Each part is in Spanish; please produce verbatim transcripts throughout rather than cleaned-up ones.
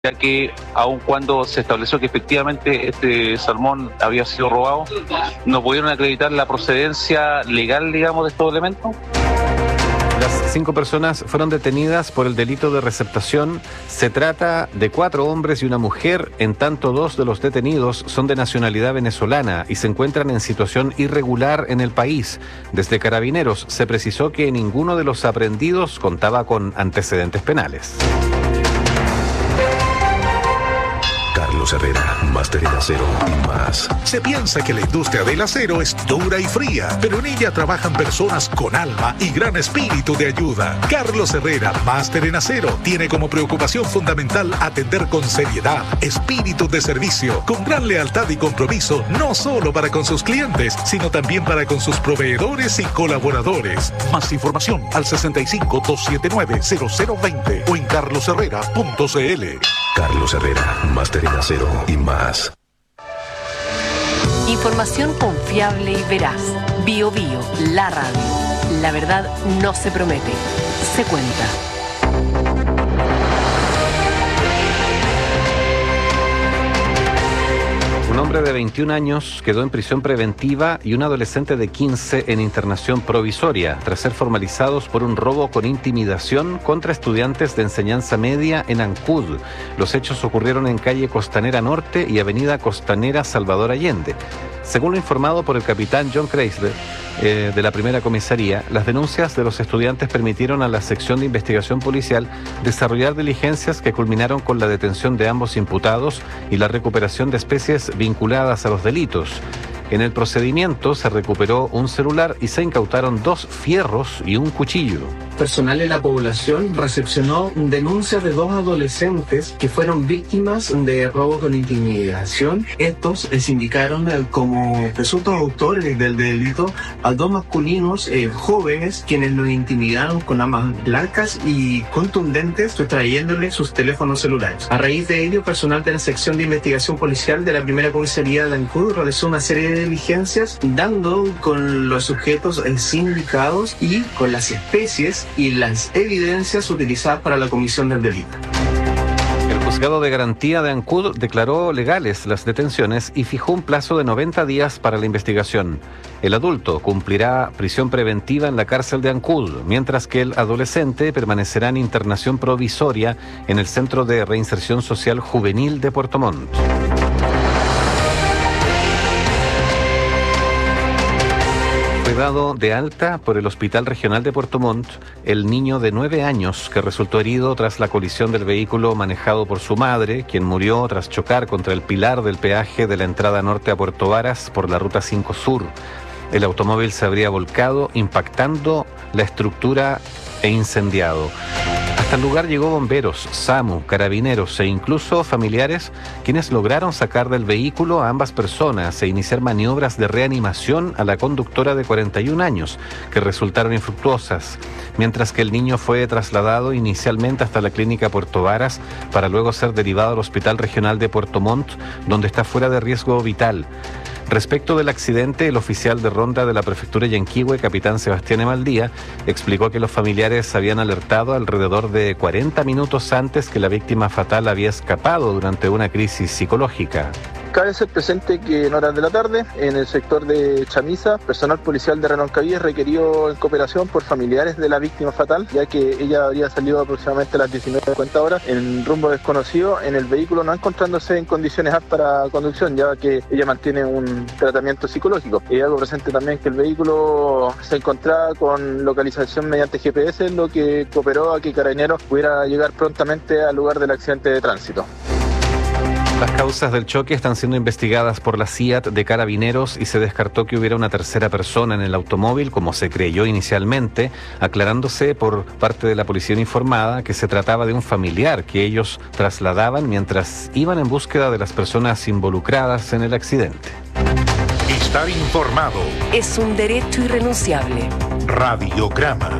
ya que aun cuando se estableció que efectivamente este salmón había sido robado, no pudieron acreditar la procedencia legal, digamos, de estos elementos. Las cinco personas fueron detenidas por el delito de receptación. Se trata de cuatro hombres y una mujer, en tanto dos de los detenidos son de nacionalidad venezolana y se encuentran en situación irregular en el país. Desde Carabineros se precisó que ninguno de los aprehendidos contaba con antecedentes penales. Carlos Herrera, Máster en Acero y más. Se piensa que la industria del acero es dura y fría, pero en ella trabajan personas con alma y gran espíritu de ayuda. Carlos Herrera, Máster en Acero, tiene como preocupación fundamental atender con seriedad, espíritu de servicio, con gran lealtad y compromiso, no solo para con sus clientes, sino también para con sus proveedores y colaboradores. Más información al sesenta y cinco, doscientos setenta y nueve, cero cero veinte o en carlos herrera punto c l. Carlos Herrera, Máster en Acero y más. Información confiable y veraz. Bio Bio, la radio. La verdad no se promete, se cuenta. Un hombre de veintiún años quedó en prisión preventiva y un adolescente de quince en internación provisoria tras ser formalizados por un robo con intimidación contra estudiantes de enseñanza media en Ancud. Los hechos ocurrieron en calle Costanera Norte y avenida Costanera Salvador Allende. Según lo informado por el capitán John Chrysler, eh, de la primera comisaría, las denuncias de los estudiantes permitieron a la sección de investigación policial desarrollar diligencias que culminaron con la detención de ambos imputados y la recuperación de especies vinculadas a los delitos. En el procedimiento se recuperó un celular y se incautaron dos fierros y un cuchillo. Personal de la población recepcionó denuncias de dos adolescentes que fueron víctimas de robo con intimidación. Estos se indicaron como presuntos autores del delito a dos masculinos eh, jóvenes quienes los intimidaron con armas blancas y contundentes, sustrayéndoles sus teléfonos celulares. A raíz de ello, personal de la sección de investigación policial de la primera comisaría de Ancud realizó una serie de diligencias dando con los sujetos eh, sindicados y con las especies y las evidencias utilizadas para la comisión del delito. El juzgado de garantía de Ancud declaró legales las detenciones y fijó un plazo de noventa días para la investigación. El adulto cumplirá prisión preventiva en la cárcel de Ancud, mientras que el adolescente permanecerá en internación provisoria en el Centro de Reinserción Social Juvenil de Puerto Montt. Dado de alta por el Hospital Regional de Puerto Montt el niño de nueve años que resultó herido tras la colisión del vehículo manejado por su madre, quien murió tras chocar contra el pilar del peaje de la entrada norte a Puerto Varas por la Ruta cinco Sur. El automóvil se habría volcado, impactando la estructura e incendiado. Hasta el lugar llegó bomberos, SAMU, carabineros e incluso familiares, quienes lograron sacar del vehículo a ambas personas e iniciar maniobras de reanimación a la conductora de cuarenta y un años, que resultaron infructuosas, mientras que el niño fue trasladado inicialmente hasta la clínica Puerto Varas para luego ser derivado al Hospital Regional de Puerto Montt, donde está fuera de riesgo vital. Respecto del accidente, el oficial de ronda de la prefectura Yanquihue, capitán Sebastián Emaldía, explicó que los familiares habían alertado alrededor de cuarenta minutos antes que la víctima fatal había escapado durante una crisis psicológica. Cabe ser presente que en horas de la tarde, en el sector de Chamisa, personal policial de Reloncaví requirió en cooperación por familiares de la víctima fatal, ya que ella habría salido aproximadamente a las diecinueve cincuenta horas en rumbo desconocido en el vehículo, no encontrándose en condiciones aptas para conducción, ya que ella mantiene un tratamiento psicológico. Y algo presente también que el vehículo se encontraba con localización mediante G P S, lo que cooperó a que Carabineros pudiera llegar prontamente al lugar del accidente de tránsito. Las causas del choque están siendo investigadas por la C I A T de Carabineros y se descartó que hubiera una tercera persona en el automóvil, como se creyó inicialmente, aclarándose por parte de la policía informada que se trataba de un familiar que ellos trasladaban mientras iban en búsqueda de las personas involucradas en el accidente. Estar informado es un derecho irrenunciable. Radiograma.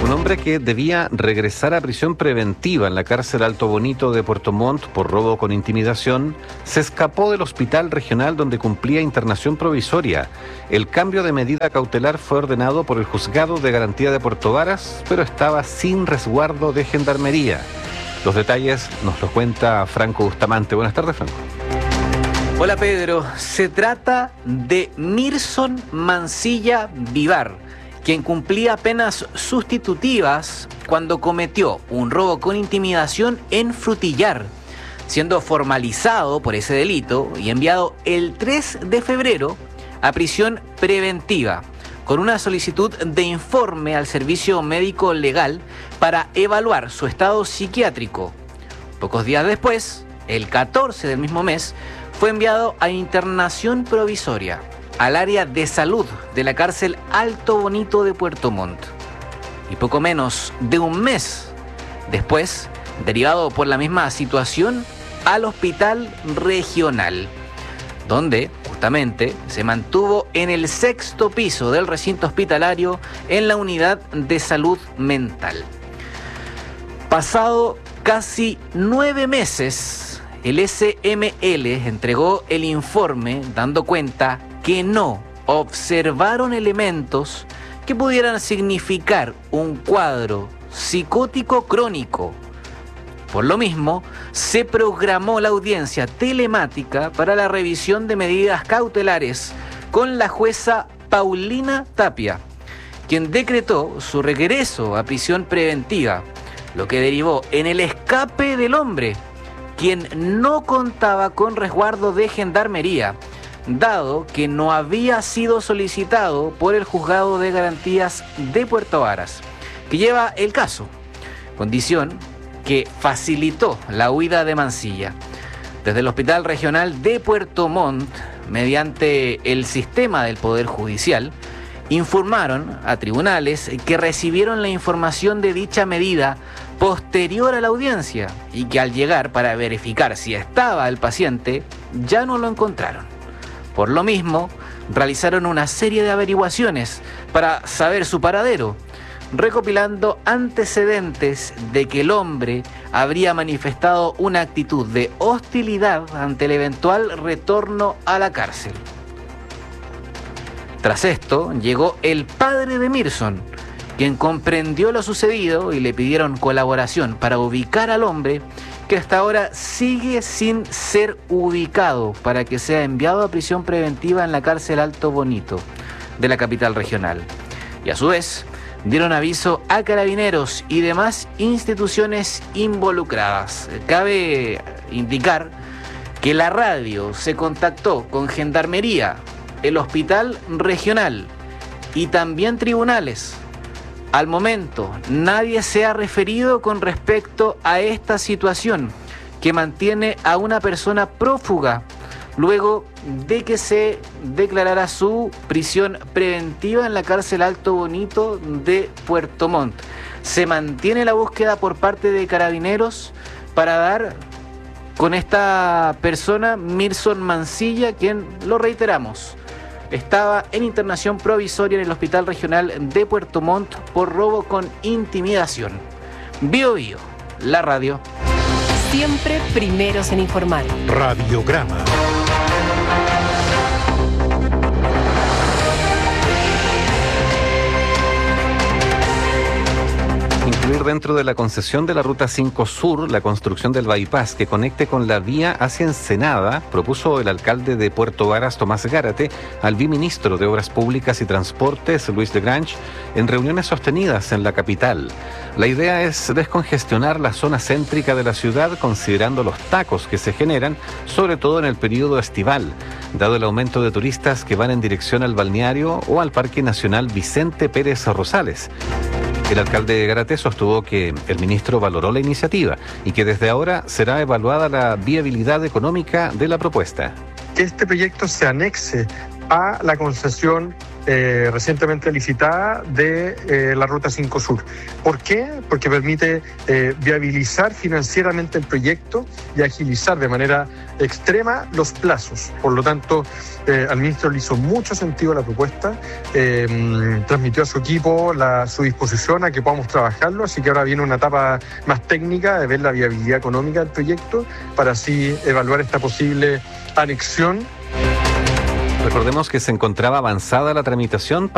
Un hombre que debía regresar a prisión preventiva en la cárcel Alto Bonito de Puerto Montt por robo con intimidación se escapó del hospital regional donde cumplía internación provisoria. El cambio de medida cautelar fue ordenado por el Juzgado de Garantía de Puerto Varas, pero estaba sin resguardo de gendarmería. Los detalles nos los cuenta Franco Bustamante. Buenas tardes, Franco. Hola, Pedro. Se trata de Mirson Mancilla Vivar, quien cumplía penas sustitutivas cuando cometió un robo con intimidación en Frutillar, siendo formalizado por ese delito y enviado el tres de febrero a prisión preventiva, con una solicitud de informe al Servicio Médico Legal para evaluar su estado psiquiátrico. Pocos días después, el catorce del mismo mes, fue enviado a internación provisoria al área de salud de la cárcel Alto Bonito de Puerto Montt. Y poco menos de un mes después, derivado por la misma situación, al hospital regional, donde justamente se mantuvo en el sexto piso del recinto hospitalario en la unidad de salud mental. Pasado casi nueve meses, el S M L entregó el informe dando cuenta que no observaron elementos que pudieran significar un cuadro psicótico crónico. Por lo mismo, se programó la audiencia telemática para la revisión de medidas cautelares con la jueza Paulina Tapia, quien decretó su regreso a prisión preventiva, lo que derivó en el escape del hombre, quien no contaba con resguardo de gendarmería, dado que no había sido solicitado por el Juzgado de Garantías de Puerto Varas, que lleva el caso, condición que facilitó la huida de Mancilla. Desde el Hospital Regional de Puerto Montt, mediante el sistema del Poder Judicial, informaron a tribunales que recibieron la información de dicha medida posterior a la audiencia y que al llegar para verificar si estaba el paciente, ya no lo encontraron. Por lo mismo, realizaron una serie de averiguaciones para saber su paradero, recopilando antecedentes de que el hombre habría manifestado una actitud de hostilidad ante el eventual retorno a la cárcel. Tras esto, llegó el padre de Mirson, quien comprendió lo sucedido y le pidieron colaboración para ubicar al hombre, que hasta ahora sigue sin ser ubicado, para que sea enviado a prisión preventiva en la cárcel Alto Bonito de la capital regional. Y a su vez, dieron aviso a carabineros y demás instituciones involucradas. Cabe indicar que la radio se contactó con Gendarmería, el Hospital Regional y también tribunales. Al momento, nadie se ha referido con respecto a esta situación que mantiene a una persona prófuga luego de que se declarara su prisión preventiva en la cárcel Alto Bonito de Puerto Montt. Se mantiene la búsqueda por parte de carabineros para dar con esta persona, Mirson Mancilla, quien, lo reiteramos, estaba en internación provisoria en el Hospital Regional de Puerto Montt por robo con intimidación. Bio Bio, la radio. Siempre primeros en informar. Radiograma. Incluir dentro de la concesión de la Ruta cinco Sur la construcción del bypass que conecte con la vía hacia Ensenada, propuso el alcalde de Puerto Varas, Tomás Gárate, al viceministro de Obras Públicas y Transportes, Luis de Grange, en reuniones sostenidas en la capital. La idea es descongestionar la zona céntrica de la ciudad, considerando los tacos que se generan, sobre todo en el periodo estival, dado el aumento de turistas que van en dirección al balneario o al Parque Nacional Vicente Pérez Rosales. El alcalde Gárate sostuvo que el ministro valoró la iniciativa y que desde ahora será evaluada la viabilidad económica de la propuesta. Que este proyecto se anexe a la concesión eh, recientemente licitada de eh, la Ruta cinco Sur. ¿Por qué? Porque permite eh, viabilizar financieramente el proyecto y agilizar de manera extrema los plazos. Por lo tanto, eh, al ministro le hizo mucho sentido la propuesta, eh, transmitió a su equipo la, su disposición a que podamos trabajarlo, así que ahora viene una etapa más técnica de ver la viabilidad económica del proyecto para así evaluar esta posible anexión. Recordemos que se encontraba avanzada la tramitación